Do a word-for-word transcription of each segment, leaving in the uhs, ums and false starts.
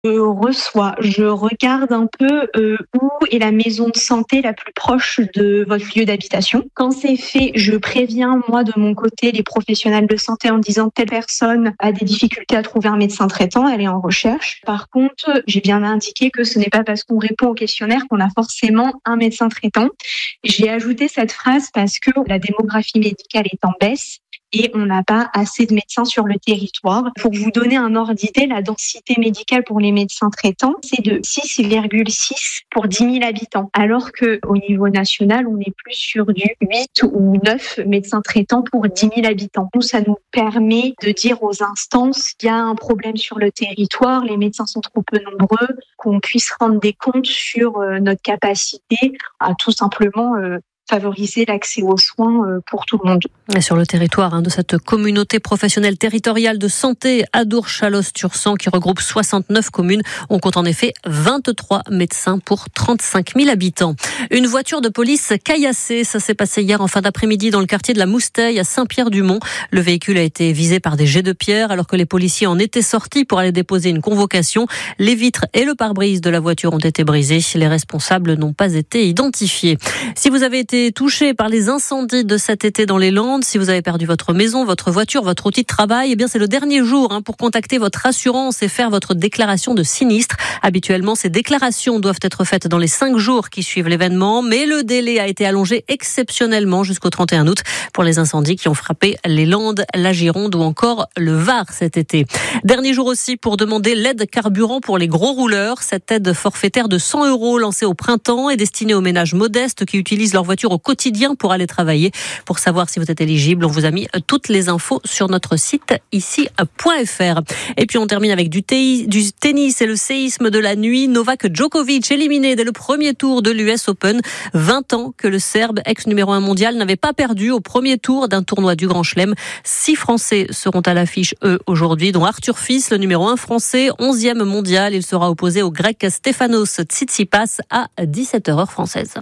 Je reçois, je regarde un peu euh, où est la maison de santé la plus proche de votre lieu d'habitation. Quand c'est fait, je préviens moi de mon côté les professionnels de santé en disant telle personne a des difficultés à trouver un médecin traitant, elle est en recherche. Par contre, j'ai bien indiqué que ce n'est pas parce qu'on répond au questionnaire qu'on a forcément un médecin traitant. J'ai ajouté cette phrase parce que la démographie médicale est en baisse et on n'a pas assez de médecins sur le territoire. Pour vous donner un ordre d'idée, la densité médicale pour les médecins traitants, c'est de six virgule six pour dix mille habitants, alors qu'au niveau national, on est plus sur du huit ou neuf médecins traitants pour dix mille habitants. Nous, ça nous permet de dire aux instances qu'il y a un problème sur le territoire, les médecins sont trop peu nombreux, qu'on puisse rendre des comptes sur notre capacité à tout simplement euh, favoriser l'accès aux soins pour tout le monde. Et sur le territoire hein, de cette communauté professionnelle territoriale de santé Adour-Chalosse-Tursan qui regroupe soixante-neuf communes, on compte en effet vingt-trois médecins pour trente-cinq mille habitants. Une voiture de police caillassée, ça s'est passé hier en fin d'après-midi dans le quartier de la Mousteille à Saint-Pierre-du-Mont. Le véhicule a été visé par des jets de pierre alors que les policiers en étaient sortis pour aller déposer une convocation. Les vitres et le pare-brise de la voiture ont été brisés. Les responsables n'ont pas été identifiés. Si vous avez été touché par les incendies de cet été dans les Landes, si vous avez perdu votre maison, votre voiture, votre outil de travail, eh bien c'est le dernier jour hein, pour contacter votre assurance et faire votre déclaration de sinistre. Habituellement, ces déclarations doivent être faites dans les cinq jours qui suivent l'événement, mais le délai a été allongé exceptionnellement jusqu'au trente et un août pour les incendies qui ont frappé les Landes, la Gironde ou encore le Var cet été. Dernier jour aussi pour demander l'aide carburant pour les gros rouleurs. Cette aide forfaitaire de cent euros lancée au printemps est destinée aux ménages modestes qui utilisent leur voiture au quotidien pour aller travailler. Pour savoir si vous êtes éligible, on vous a mis toutes les infos sur notre site ici point f r. Et puis on termine avec du, t- du tennis et le séisme de la nuit. Novak Djokovic éliminé dès le premier tour de l'U S Open. vingt ans que le Serbe, ex-numéro un mondial, n'avait pas perdu au premier tour d'un tournoi du Grand Chelem. Six Français seront à l'affiche, eux, aujourd'hui, dont Arthur Fils, le numéro un français, onzième mondial. Il sera opposé au Grec Stefanos Tsitsipas à dix-sept heures heure française.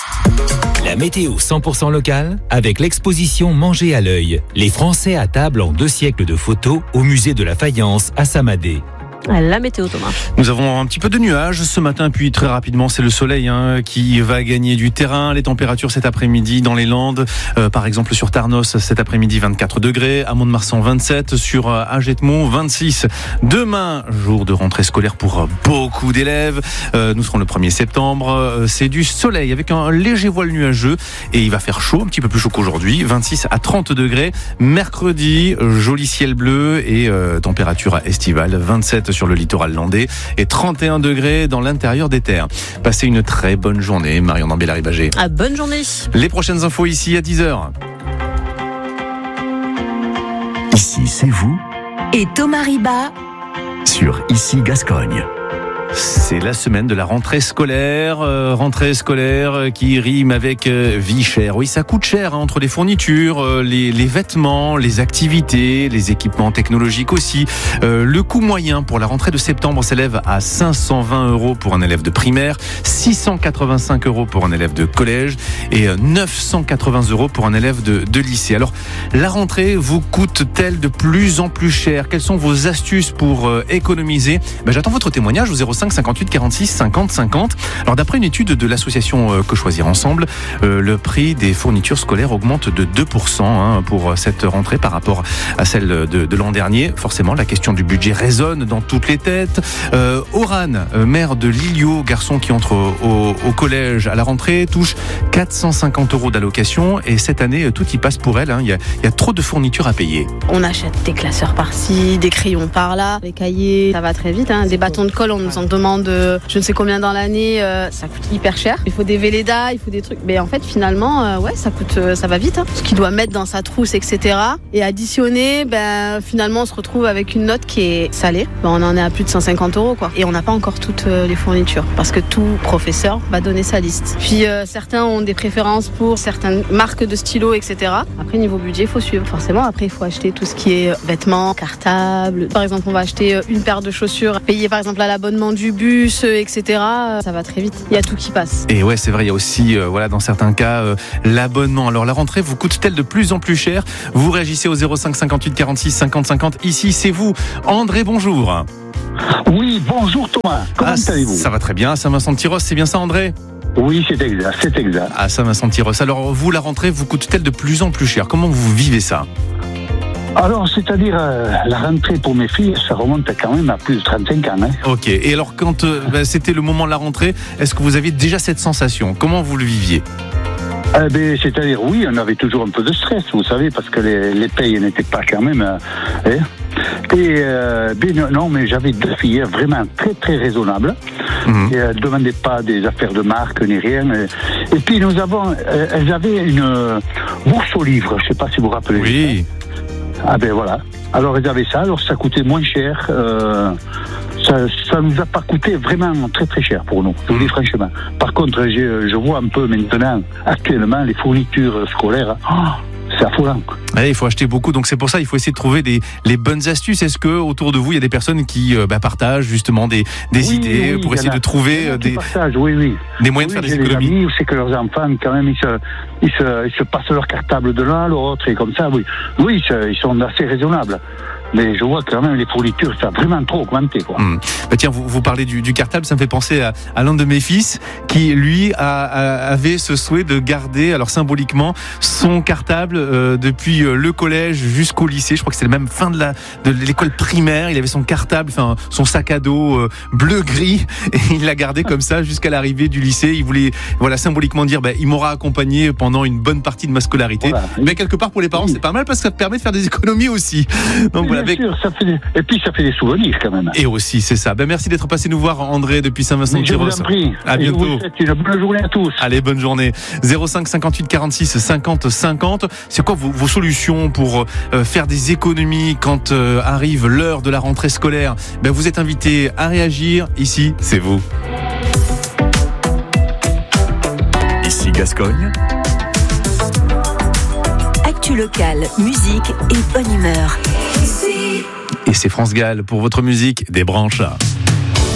La météo cent pour cent locale avec l'exposition Manger à l'œil. Les Français à table en deux siècles de photos au musée de la faïence à Samadé. La météo, Thomas. Nous avons un petit peu de nuages ce matin, puis très rapidement, c'est le soleil hein, qui va gagner du terrain. Les températures cet après-midi dans les Landes, euh, par exemple sur Tarnos, cet après-midi vingt-quatre degrés, à Mont-de-Marsan vingt-sept, sur euh, Agetmont vingt-six. Demain, jour de rentrée scolaire pour beaucoup d'élèves. Euh, nous serons le premier septembre. Euh, c'est du soleil avec un léger voile nuageux et il va faire chaud, un petit peu plus chaud qu'aujourd'hui, vingt-six à trente degrés. Mercredi, joli ciel bleu et euh, température estivale, vingt-sept sur le littoral landais et trente et un degrés dans l'intérieur des terres. Passez une très bonne journée, Marion Dambélari-Bagé. Ah, bonne journée. Les prochaines infos ici à dix heures. Ici, c'est vous et Thomas Riba sur Ici Gascogne. C'est la semaine de la rentrée scolaire, euh, rentrée scolaire qui rime avec euh, vie chère. Oui, ça coûte cher hein, entre les fournitures, euh, les, les vêtements, les activités, les équipements technologiques aussi. Euh, le coût moyen pour la rentrée de septembre s'élève à cinq cent vingt euros pour un élève de primaire, six cent quatre-vingt-cinq euros pour un élève de collège et neuf cent quatre-vingts euros pour un élève de, de lycée. Alors, la rentrée vous coûte-t-elle de plus en plus cher ? Quelles sont vos astuces pour euh, économiser ? Ben, j'attends votre témoignage au zéro cinq cinquante-huit quarante-six cinquante cinquante. Alors d'après une étude de l'association Que Choisir Ensemble, euh, le prix des fournitures scolaires augmente de deux pour cent hein, pour cette rentrée par rapport à celle de, de l'an dernier. Forcément, la question du budget résonne dans toutes les têtes. Euh, Oran, euh, mère de Lilio, garçon qui entre au, au collège à la rentrée, touche quatre cent cinquante euros d'allocation et cette année, tout y passe pour elle. Hein. Il y a, il y a trop de fournitures à payer. On achète des classeurs par-ci, des crayons par-là, des cahiers, ça va très vite. Hein. Des bâtons de colle, on nous en demande euh, je ne sais combien dans l'année, euh, ça coûte hyper cher. Il faut des Velleda, il faut des trucs. Mais en fait, finalement, euh, ouais, ça coûte, euh, ça va vite. Hein. Ce qu'il doit mettre dans sa trousse, et cetera. Et additionner, ben, finalement, on se retrouve avec une note qui est salée. Ben, on en est à plus de cent cinquante euros, quoi. Et on n'a pas encore toutes euh, les fournitures. Parce que tout professeur va donner sa liste. Puis, euh, certains ont des préférences pour certaines marques de stylos, et cetera. Après, niveau budget, il faut suivre. Forcément, après, il faut acheter tout ce qui est vêtements, cartables. Par exemple, on va acheter une paire de chaussures, payer par exemple à l'abonnement du bus, et cetera. Ça va très vite. Il y a tout qui passe. Et ouais, c'est vrai, il y a aussi, euh, voilà, dans certains cas, euh, l'abonnement. Alors, la rentrée vous coûte-t-elle de plus en plus cher ? Vous réagissez au zéro cinq cinquante-huit quarante-six cinquante cinquante. Ici, c'est vous. André, bonjour. Oui, bonjour Thomas, comment ah, allez-vous? Ça va très bien, à Saint-Vincent-de-Tyrosse, c'est bien ça André? Oui, c'est exact, c'est exact. À Saint-Vincent-de-Tyrosse. Alors vous, la rentrée vous coûte-t-elle de plus en plus cher? Comment vous vivez ça? Alors, c'est-à-dire, euh, la rentrée pour mes filles, ça remonte quand même à plus de trente-cinq ans. Hein. Ok, et alors quand euh, bah, c'était le moment de la rentrée, est-ce que vous aviez déjà cette sensation? Comment vous le viviez? Eh ben, c'est-à-dire, oui, on avait toujours un peu de stress, vous savez, parce que les, les payes n'étaient pas quand même... Euh, hein. Et euh, ben, non, mais j'avais deux filles vraiment très très raisonnables. Mmh. Et elles ne demandaient pas des affaires de marque ni rien. Et puis nous avons, elles avaient une euh, bourse aux livres. Je ne sais pas si vous vous rappelez. Oui. Ah ben voilà. Alors elles avaient ça. Alors ça coûtait moins cher. Euh, ça, ça nous a pas coûté vraiment très très cher pour nous. Je vous dis franchement. Par contre, je, je vois un peu maintenant, actuellement, les fournitures scolaires. Oh, c'est affolant. Ouais, il faut acheter beaucoup, donc c'est pour ça il faut essayer de trouver des, les bonnes astuces. Est-ce que autour de vous il y a des personnes qui euh, bah, partagent justement des, des oui, idées oui, pour essayer de trouver des, partagent, oui, oui. des moyens oui, de faire des économies? Des amis, c'est que leurs enfants quand même ils se, ils se, ils se passent leur cartable de l'un à l'autre et comme ça, oui, oui, ils sont assez raisonnables. Mais je vois quand même les fournitures, ça a vraiment trop augmenté, quoi. Mmh. Bah tiens, vous, vous parlez du, du cartable, ça me fait penser à, à l'un de mes fils qui, lui, a, a, avait ce souhait de garder, alors symboliquement, son cartable euh, depuis euh, le collège jusqu'au lycée. Je crois que c'est même fin de la de l'école primaire. Il avait son cartable, enfin son sac à dos euh, bleu-gris, et il l'a gardé comme ça jusqu'à l'arrivée du lycée. Il voulait, voilà, symboliquement dire, bah, il m'aura accompagné pendant une bonne partie de ma scolarité. Voilà. Mais quelque part pour les parents, oui. C'est pas mal parce que ça permet de faire des économies aussi. Donc oui, voilà. Bien sûr, ça fait des... et puis ça fait des souvenirs quand même. Et aussi, c'est ça. Ben, merci d'être passé nous voir, André, depuis Saint-Vincent-de-Tyrosse. Je vous en prie. À bientôt. Je vous souhaite une bonne journée à tous. Allez, bonne journée. zéro cinq cinquante-huit quarante-six cinquante cinquante. C'est quoi vos, vos solutions pour euh, faire des économies quand euh, arrive l'heure de la rentrée scolaire? Ben, vous êtes invités à réagir. Ici, c'est vous. Ici Gascogne. Actu locale, musique et bonne humeur. Et c'est France Gall pour votre musique des branches.